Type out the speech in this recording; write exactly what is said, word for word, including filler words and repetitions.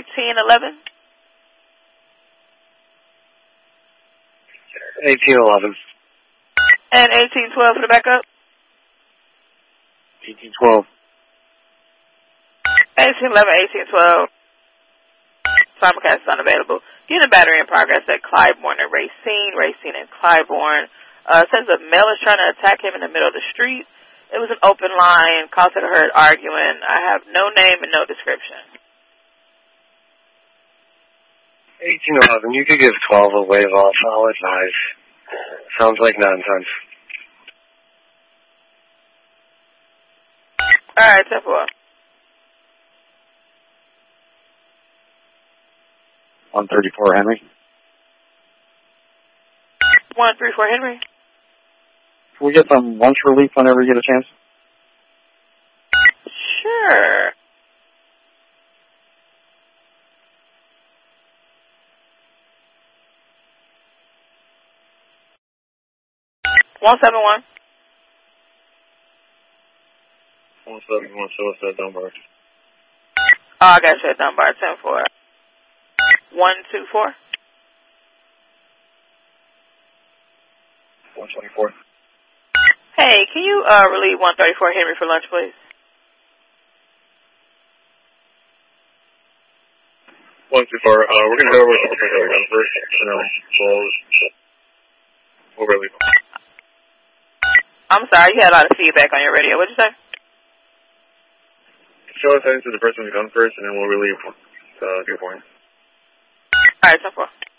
eighteen eleven. eighteen eleven. And eighteen twelve for the backup. eighteen twelve. eighteen eleven, eighteen twelve. Simulcast is unavailable. Get a battery in progress at Clybourne and Racine. Racine and Clybourne. Uh, says a male is trying to attack him in the middle of the street. It was an open line. Calls that I heard arguing. I have no name and no description. eighteen eleven. You could give twelve a wave off. I'll advise. Sounds like nonsense. All right, ten four. one thirty-four Henry. one three four Henry. Can we get some lunch relief whenever you get a chance? Sure. one seven one. one seven one, so what's that Dunbar? Oh, I got you at Dunbar, ten four. one two four. one twenty-four. Hey, can you uh, relieve one thirty-four Henry for lunch, please? one two four. Uh, we're going to go over the gun first, and then we'll, we'll relieve. I'm sorry, you had a lot of feedback on your radio. What'd you say? Show us heading to the person with the gun first, and then we'll relieve uh, two points. All right, ten four.